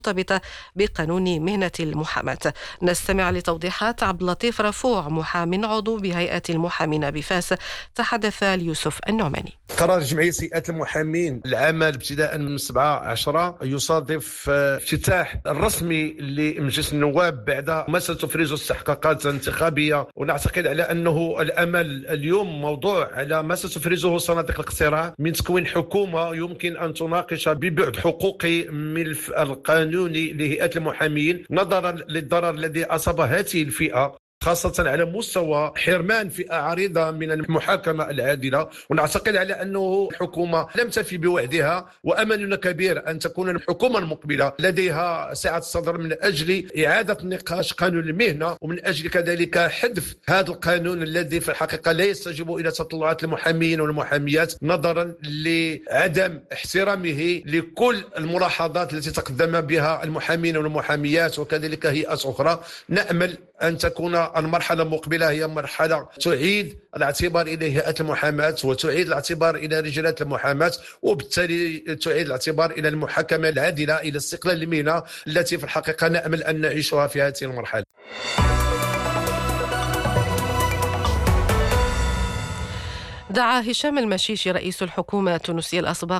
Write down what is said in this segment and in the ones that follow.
مرتبطة بقانون مهنة المحاماة. نستمع لتوضيحات عبد اللطيف رفوع، محامٍ عضو بهيئة المحامين بفاس، تحدث ليوسف النعماني. قرار جمعية هيئة المحامين العمل ابتداء من 7/10 يصادف افتتاح الرسمي لمجلس النواب بعد ما ستفرز استحقاقات انتخابية، ونعتقد على أنه الأمل اليوم موضوع على ما ستفرزه صناديق الاقتراع من تكوين حكومة يمكن أن تناقش ببعد حقوقي ملف القانوني لهيئة المحامين نظرا للضرر الذي أصاب هذه الفئة، خاصة على مستوى حرمان فئة عريضة من المحاكمة العادلة. ونعتقد على أنه الحكومة لم تفي بوعدها، وأملنا كبير أن تكون الحكومة المقبلة لديها سعة الصدر من أجل إعادة نقاش قانون المهنة، ومن أجل كذلك حذف هذا القانون الذي في الحقيقة لا يستجيب إلى تطلعات المحامين والمحاميات نظرا لعدم احترامه لكل الملاحظات التي تقدم بها المحامين والمحاميات وكذلك هيئات أخرى. نأمل أن تكون المرحلة المقبلة هي مرحلة تعيد الاعتبار إلى هيئة المحاماة وتعيد الاعتبار إلى رجالات المحاماة، وبالتالي تعيد الاعتبار إلى المحاكمة العادلة، إلى استقلال المهنة التي في الحقيقة نأمل أن نعيشها في هذه المرحلة. دعا هشام المشيشي رئيس الحكومة التونسية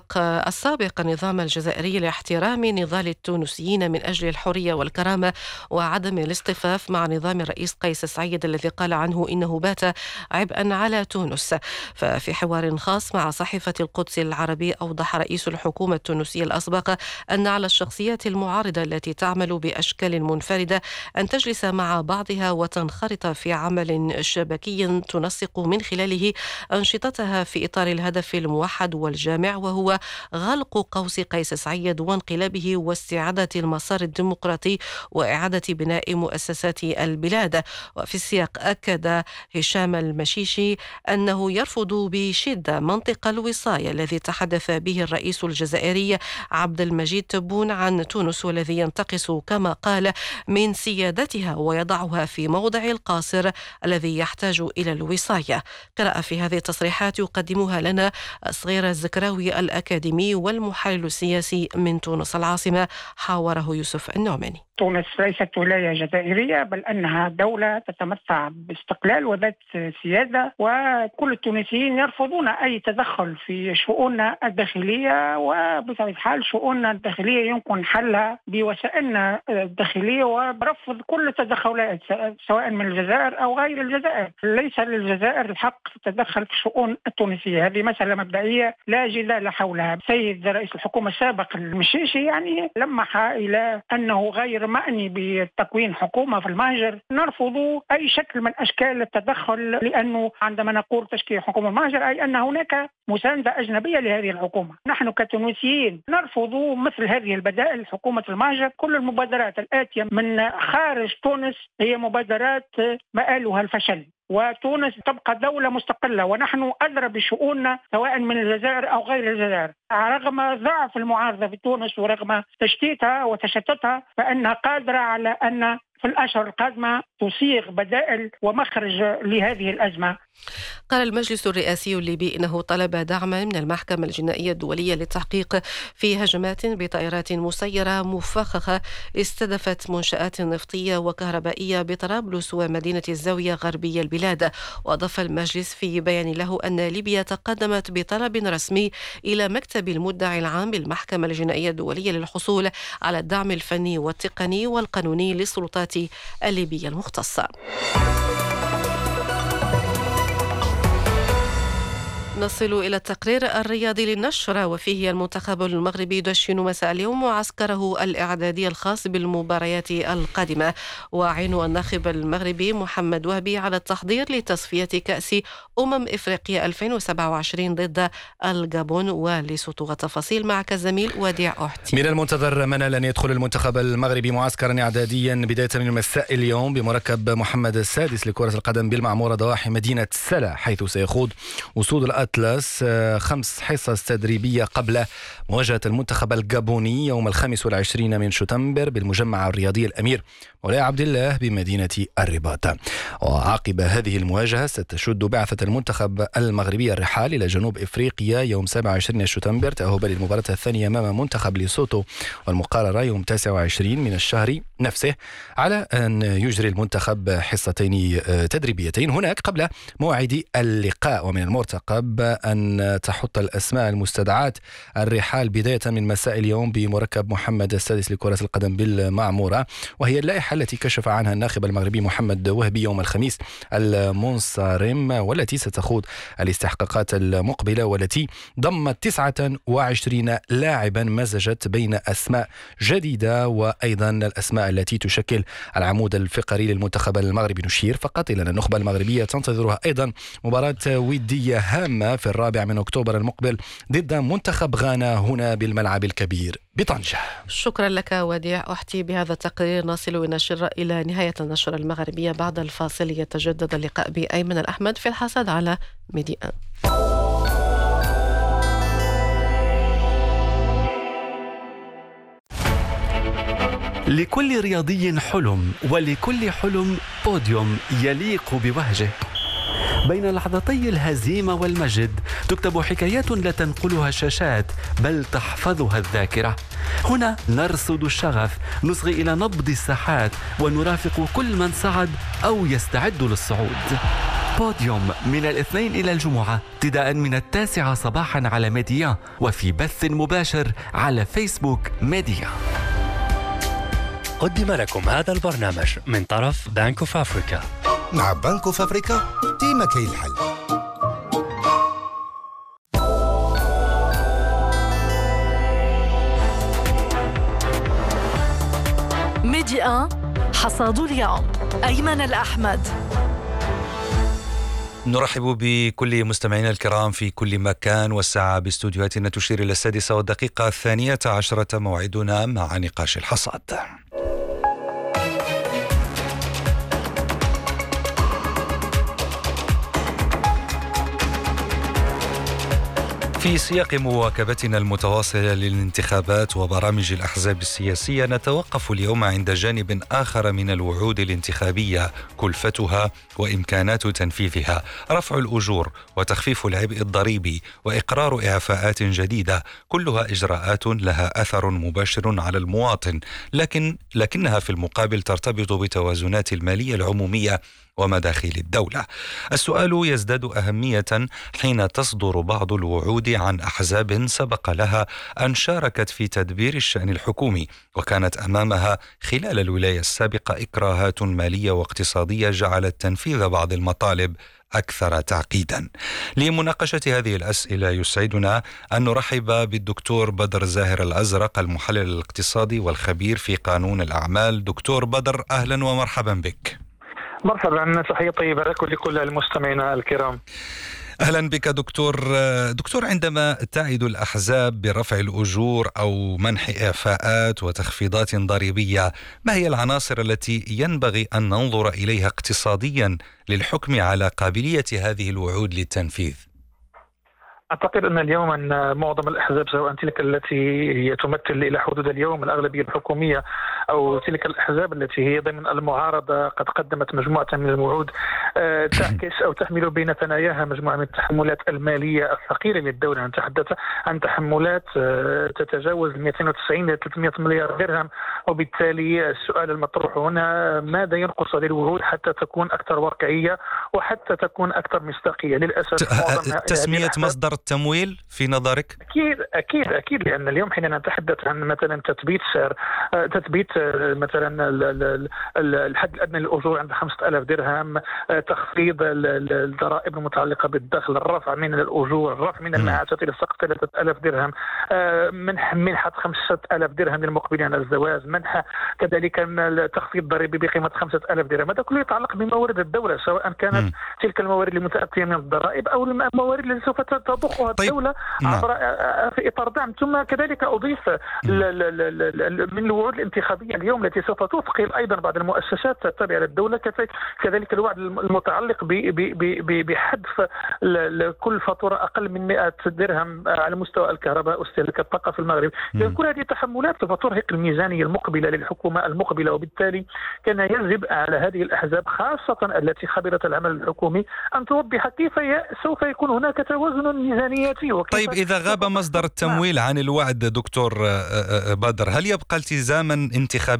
السابق النظام الجزائري لاحترام نضال التونسيين من أجل الحرية والكرامة وعدم الاصطفاف مع نظام الرئيس قيس سعيد الذي قال عنه إنه بات عبئا على تونس. ففي حوار خاص مع صحيفة القدس العربي أوضح رئيس الحكومة التونسية الأسبق أن على الشخصيات المعارضة التي تعمل بأشكال منفردة أن تجلس مع بعضها وتنخرط في عمل شبكي تنسق من خلاله أنشطتها في إطار الهدف الموحد والجامع، وهو غلق قوس قيس سعيد وانقلابه واستعادة المسار الديمقراطي وإعادة بناء مؤسسات البلاد. وفي السياق أكد هشام المشيشي أنه يرفض بشدة منطق الوصاية الذي تحدث به الرئيس الجزائري عبد المجيد تبون عن تونس، والذي ينتقص كما قال من سيادتها ويضعها في موضع القاصر الذي يحتاج إلى الوصاية. قرأ في هذه التصريحات يقدمها لنا صغير الزكراوي الأكاديمي والمحلل السياسي من تونس العاصمة، حاوره يوسف النعماني. تونس ليست ولاية جزائرية، بل أنها دولة تتمتع باستقلال وذات سيادة، وكل التونسيين يرفضون أي تدخل في شؤوننا الداخلية، وبطبيعة الحال شؤوننا الداخلية يمكن حلها بوسائلنا الداخلية وبرفض كل التدخلات سواء من الجزائر أو غير الجزائر. ليس للجزائر الحق في التدخل في الشؤون التونسية، هذه مسألة مبدئية لا جدال حولها. سيد رئيس الحكومة السابق المشيشي لمح إلى أنه غير معني بتكوين حكومة في المهجر. نرفض أي شكل من أشكال التدخل، لأنه عندما نقول تشكيل حكومة المهجر أي أن هناك مساندة أجنبية لهذه الحكومة. نحن كتونسيين نرفض مثل هذه البدائل حكومة المهجر. كل المبادرات الآتية من خارج تونس هي مبادرات مآلها الفشل، وتونس تبقى دولة مستقلة، ونحن أدرى بشؤوننا سواء من الجزائر أو غير الجزائر. رغم ضعف المعارضة في تونس ورغم تشتيتها وتشتتها، فإنها قادرة على أن في الأشهر القادمة تصيغ بدائل ومخرج لهذه الأزمة. قال المجلس الرئاسي الليبي إنه طلب دعم من المحكمة الجنائية الدولية للتحقيق في هجمات بطائرات مسيرة مفخخة استهدفت منشآت نفطية وكهربائية بطرابلس ومدينة الزاوية غربي البلاد. وأضاف المجلس في بيان له أن ليبيا تقدمت بطلب رسمي إلى مكتب المدعي العام بالمحكمة الجنائية الدولية للحصول على الدعم الفني والتقني والقانوني للسلطات الليبية المختصة. نصل إلى التقرير الرياضي للنشرة، وفيه المنتخب المغربي يدشن مساء اليوم معسكره الإعدادي الخاص بالمباريات القادمة. وعين الناخب المغربي محمد وهبي على التحضير لتصفية كأس إفريقيا 2027 ضد الغابون وليسوتو. والتفاصيل معك الزميل وديع أحتي. من المنتظر منال أن يدخل المنتخب المغربي معسكرا إعداديا بداية من المساء اليوم بمركب محمد السادس لكرة القدم بالمعمورة ضواحي مدينة سلا، حيث سيخوض أسود الأطلس أطلس 5 حصص تدريبية قبل مواجهة المنتخب الغابوني يوم 25 من شتنبر بالمجمع الرياضي الأمير مولاي عبد الله بمدينة الرباط. وعقب هذه المواجهة ستشد بعثة المنتخب المغربي الرحال إلى جنوب إفريقيا يوم 27 شتنبر تأهبا للمباراة الثانية أمام منتخب ليسوتو، والمقررة يوم 29 من الشهر نفسه، على أن يجري المنتخب حصتين تدريبيتين هناك قبل موعد اللقاء. ومن المرتقب أن تحط الأسماء المستدعاة الرحال بداية من مساء اليوم بمركب محمد السادس لكرة القدم بالمعمورة، وهي اللائحة التي كشف عنها الناخب المغربي محمد وهبي يوم الخميس المنصرم، والتي ستخوض الاستحقاقات المقبلة، والتي ضمت 29 لاعبا مزجت بين أسماء جديدة وأيضا الأسماء التي تشكل العمود الفقري للمنتخب المغربي. نشير فقط إلى أن النخبة المغربية تنتظرها أيضا مباراة ودية هامة في 4 من أكتوبر المقبل ضد منتخب غانا هنا بالملعب الكبير بطنجة. شكرا لك وديع أحتي بهذا التقرير. نصل إلى نهاية النشرة المغربية. بعد الفاصل يتجدد اللقاء بأيمن الأحمد في الحصاد على ميدي 1. لكل رياضي حلم، ولكل حلم بوديوم يليق بوهجه. بين لحظتي الهزيمة والمجد تكتب حكايات لا تنقلها الشاشات بل تحفظها الذاكرة. هنا نرصد الشغف، نصغي إلى نبض الساحات، ونرافق كل من صعد أو يستعد للصعود. بوديوم من الاثنين إلى الجمعة ابتداء من 9 صباحا على ميديا، وفي بث مباشر على فيسبوك ميديا. قدم لكم هذا البرنامج من طرف بنك اوف افريكا. مع بنك اوف افريكا ديما كاين الحل. ميدي 1 حصاد اليوم أيمن الأحمد. نرحب بكل مستمعينا الكرام في كل مكان، والساعة باستوديوهاتنا تشير إلى 6:12 موعدنا مع نقاش الحصاد. في سياق مواكبتنا المتواصلة للانتخابات وبرامج الأحزاب السياسية، نتوقف اليوم عند جانب آخر من الوعود الانتخابية كلفتها وإمكانات تنفيذها: رفع الأجور وتخفيف العبء الضريبي وإقرار إعفاءات جديدة، كلها إجراءات لها أثر مباشر على المواطن، لكنها في المقابل ترتبط بتوازنات المالية العمومية ومداخيل الدولة. السؤال يزداد أهمية حين تصدر بعض الوعود عن أحزاب سبق لها أن شاركت في تدبير الشأن الحكومي، وكانت أمامها خلال الولاية السابقة إكراهات مالية واقتصادية جعلت تنفيذ بعض المطالب أكثر تعقيدا. لمناقشة هذه الأسئلة يسعدنا أن نرحب بالدكتور بدر زاهر الأزرق، المحلل الاقتصادي والخبير في قانون الأعمال. دكتور بدر، أهلا ومرحبا بك. مرحبا، تحية طيبة لك ولكل المستمعين الكرام. أهلا بك دكتور، عندما تعد الأحزاب برفع الأجور أو منح إعفاءات وتخفيضات ضريبية، ما هي العناصر التي ينبغي أن ننظر إليها اقتصاديا للحكم على قابلية هذه الوعود للتنفيذ؟ أعتقد أن اليوم أن معظم الأحزاب، سواء تلك التي هي تمثل إلى حدود اليوم الأغلبية الحكومية أو تلك الأحزاب التي هي ضمن المعارضة، قد قدمت مجموعة من الوعود تعكس أو تحمل بين ثناياها مجموعة من التحملات المالية الثقيلة للدولة. نتحدث عن تحملات تتجاوز 290 إلى 300 مليار درهم، وبالتالي السؤال المطروح هنا: ماذا ينقص للوعود حتى تكون أكثر واقعية وحتى تكون أكثر مصداقية؟ للأسف تسمية مصدر التمويل في نظرك؟ أكيد، لأن اليوم حين نتحدث عن مثلا تثبيت سعر، تثبيت مثلا الحد الأدنى للأجور عند 5000 درهم، تخفيض الضرائب المتعلقة بالدخل، الرفع من الأجور، الرفع من المعاشات إلى سقف 3000 درهم، منحة 5000 درهم للمقبلين على الزواج، منحة كذلك تخفيض ضريبي بقيمة 5000 درهم. هذا كله يتعلق بموارد الدولة، سواء كانت كانت تلك الموارد المتأتية من الضرائب أو الموارد التي سوف تضخها الدولة عبر في إطار دعم. ثم كذلك أضيف من الوعود الانتخابية اليوم التي سوف تثقل أيضا بعض المؤسسات التابعة للدولة، كذلك الوعد المتعلق بحذف كل فاتورة أقل من 100 درهم على مستوى الكهرباء واستهلاك الطاقة في المغرب. كل هذه التحملات سوف ترهق الميزانية المقبلة للحكومة المقبلة، وبالتالي كان يجب على هذه الأحزاب خاصة التي خبرت العمل الحكومي أن توضح كيف سوف يكون هناك توازن ميزانياتي. طيب إذا غاب مصدر التمويل عن الوعد دكتور بدر، هل يبقى التزاما انتخابيا